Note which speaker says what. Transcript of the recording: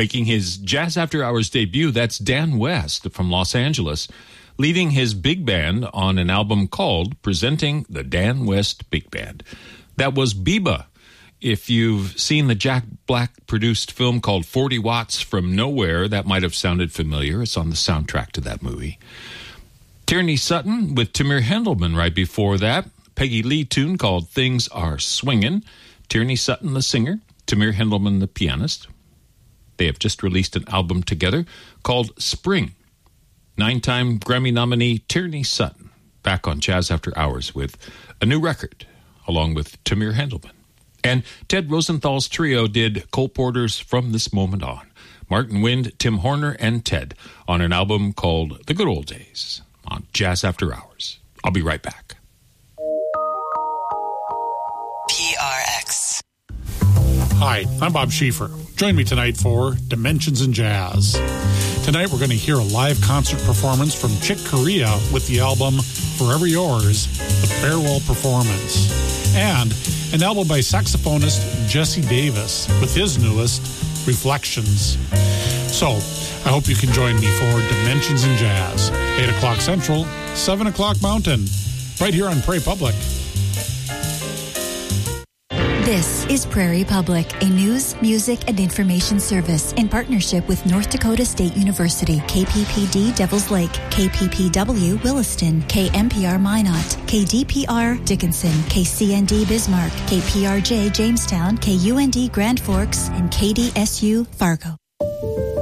Speaker 1: Making his Jazz After Hours debut, that's Dan West from Los Angeles, leading his big band on an album called Presenting the Dan West Big Band. That was Biba. If you've seen the Jack Black-produced film called 40 Watts from Nowhere, that might have sounded familiar. It's on the soundtrack to that movie. Tierney Sutton with Tamir Hendelman right before that. Peggy Lee tune called Things Are Swingin'. Tierney Sutton, the singer. Tamir Hendelman, the pianist. They have just released an album together called Spring. 9-time Grammy nominee Tierney Sutton back on Jazz After Hours with a new record, along with Tamir Hendelman. And Ted Rosenthal's trio did Cole Porter's From This Moment On. Martin Wind, Tim Horner, and Ted on an album called The Good Old Days on Jazz After Hours. I'll be right back.
Speaker 2: PRX.
Speaker 3: Hi, I'm Bob Schieffer. Join me tonight for Dimensions in Jazz. Tonight we're going to hear a live concert performance from Chick Corea with the album Forever Yours, the Farewell Performance. And an album by saxophonist Jesse Davis with his newest, Reflections. So, I hope you can join me for Dimensions in Jazz, 8 o'clock Central, 7 o'clock Mountain, right here on Prairie Public.
Speaker 4: This is Prairie Public, a news, music, and information service in partnership with North Dakota State University, KPPD Devils Lake, KPPW Williston, KMPR Minot, KDPR Dickinson, KCND Bismarck, KPRJ Jamestown, KUND Grand Forks, and KDSU Fargo.